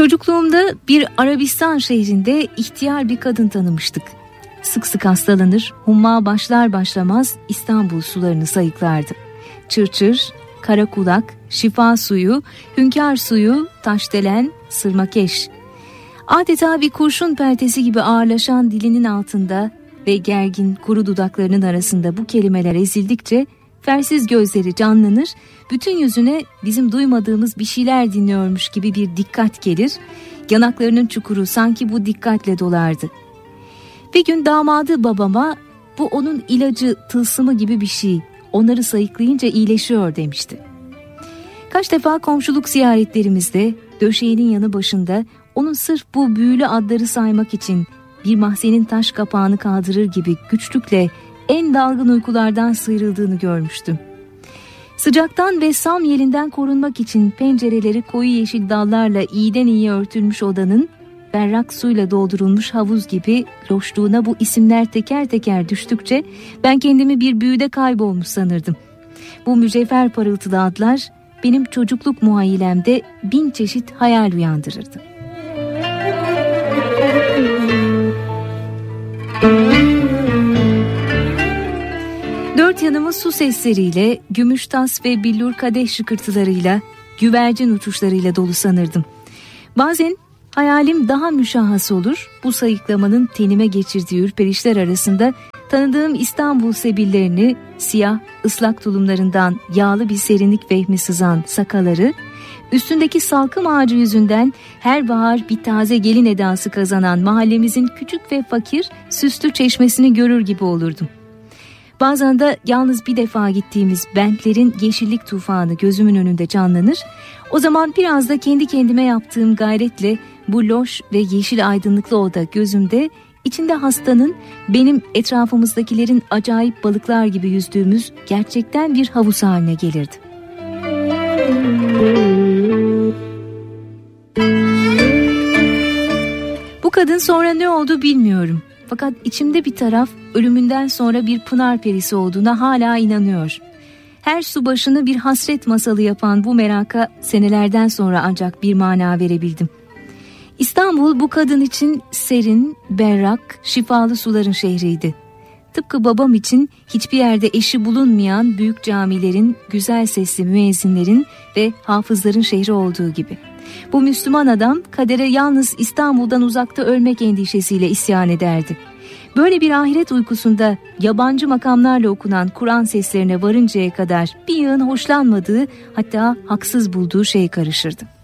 Çocukluğumda bir Arabistan şehrinde ihtiyar bir kadın tanımıştık. Sık sık hastalanır, humma başlar başlamaz İstanbul sularını sayıklardı. Çırçır, karakulak, şifa suyu, hünkâr suyu, taşdelen, sırmakeş. Adeta bir kurşun peltesi gibi ağırlaşan dilinin altında ve gergin kuru dudaklarının arasında bu kelimeler ezildikçe fersiz gözleri canlanır, bütün yüzüne bizim duymadığımız bir şeyler dinliyormuş gibi bir dikkat gelir, yanaklarının çukuru sanki bu dikkatle dolardı. Bir gün damadı babama bu onun ilacı, tılsımı gibi bir şey, onları sayıklayınca iyileşiyor demişti. Kaç defa komşuluk ziyaretlerimizde döşeğinin yanı başında onun sırf bu büyülü adları saymak için bir mahzenin taş kapağını kaldırır gibi güçlükle en dalgın uykulardan sıyrıldığını görmüştüm. Sıcaktan ve sam yelinden korunmak için pencereleri koyu yeşil dallarla iyiden iyiye örtülmüş odanın berrak suyla doldurulmuş havuz gibi loşluğuna bu isimler teker teker düştükçe ben kendimi bir büyüde kaybolmuş sanırdım. Bu mücevher parıltılı adlar benim çocukluk muhayyilemde bin çeşit hayal uyandırırdı. Dört yanımı su sesleriyle, gümüş tas ve billur kadeh şıkırtılarıyla, güvercin uçuşlarıyla dolu sanırdım. Bazen hayalim daha müşahhas olur, bu sayıklamanın tenime geçirdiği ürperişler arasında tanıdığım İstanbul sebillerini, siyah ıslak tulumlarından yağlı bir serinlik vehmi sızan sakaları, üstündeki salkım ağacı yüzünden her bahar bir taze gelin edası kazanan mahallemizin küçük ve fakir süslü çeşmesini görür gibi olurdum. Bazen de yalnız bir defa gittiğimiz bentlerin yeşillik tufanı gözümün önünde canlanır. O zaman biraz da kendi kendime yaptığım gayretle bu loş ve yeşil aydınlıklı oda gözümde, içinde hastanın, benim etrafımızdakilerin acayip balıklar gibi yüzdüğümüz gerçekten bir havuz haline gelirdi. Bu kadın sonra ne oldu bilmiyorum. Fakat içimde bir taraf ölümünden sonra bir pınar perisi olduğuna hala inanıyor. Her su başını bir hasret masalı yapan bu meraka senelerden sonra ancak bir mana verebildim. İstanbul bu kadın için serin, berrak, şifalı suların şehriydi. Tıpkı babam için hiçbir yerde eşi bulunmayan büyük camilerin, güzel sesli müezzinlerin ve hafızların şehri olduğu gibi. Bu Müslüman adam kadere yalnız İstanbul'dan uzakta ölmek endişesiyle isyan ederdi. Böyle bir ahiret uykusunda yabancı makamlarla okunan Kur'an seslerine varıncaya kadar bir yığın hoşlanmadığı, hatta haksız bulduğu şey karışırdı.